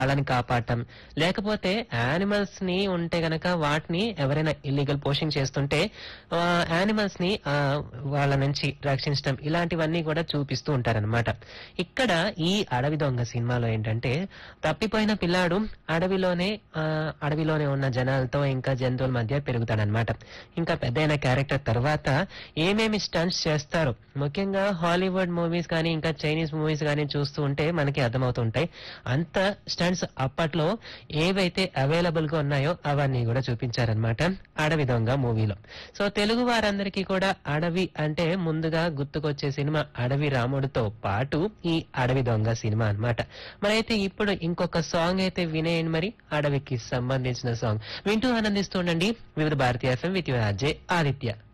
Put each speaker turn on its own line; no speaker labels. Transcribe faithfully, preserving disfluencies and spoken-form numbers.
వాళ్ళని కాపాడటం, లేకపోతే యానిమల్స్ ని ఉంటే గనక వాటిని ఎవరైనా ఇల్లీగల్ పోషింగ్ చేస్తుంటే యానిమల్స్ ని ఆ, వాళ్ళ నుంచి రక్షించడం ఇలాంటివన్నీ కూడా చూపిస్తూ ఉంటారన్నమాట. ఇక్కడ ఈ అడవి దొంగ సినిమాలో ఏంటంటే తప్పిపోయిన పిల్లాడు అడవిలోనే ఆ, అడవిలోనే ఉన్న జనాలతో ఇంకా జంతువుల మధ్య పెరుగుతాడనమాట. ఇంకా పెద్దయిన క్యారెక్టర్ తర్వాత ఏమేమి స్టంట్స్ చేస్తారో, ముఖ్యంగా హాలీవుడ్ మూవీస్ కానీ ఇంకా చైనీస్ మూవీస్ కానీ చూస్తూ ఉంటే మనకి అర్థమవుతుంటాయి. అంత స్టంట్స్ అప్పట్లో ఏవైతే అవైలబుల్ గా ఉన్నాయో అవన్నీ కూడా చూపించారనమాట అడవి దొంగ మూవీలో. సో తెలుగు వారందరికీ కూడా అడవి అంటే ముందుగా గుర్తుకొచ్చే సినిమా అడవి రాముడితో పాటు ఈ అడవి దొంగ సినిమా అన్నమాట. మరి అయితే ఇప్పుడు ఇంకొక సాంగ్ అయితే వినేయండి, మరి అడవికి సంబంధించిన సాంగ్ వింటూ ఆనందిస్తూ ఉండండి. వివిధ భారతీయ FM with your RJ Aditya.